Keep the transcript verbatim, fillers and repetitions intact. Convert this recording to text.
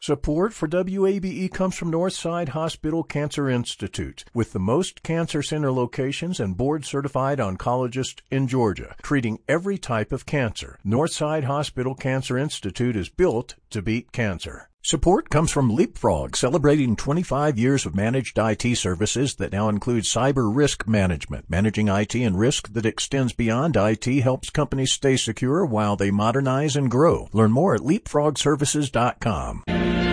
Support for W A B E comes from Northside Hospital Cancer Institute, with the most cancer center locations and board-certified oncologist in Georgia, treating every type of cancer. Northside Hospital Cancer Institute is built to beat cancer. Support comes from Leapfrog, celebrating twenty-five years of managed I T services that now include cyber risk management. Managing I T and risk that extends beyond I T helps companies stay secure while they modernize and grow. Learn more at leapfrog services dot com.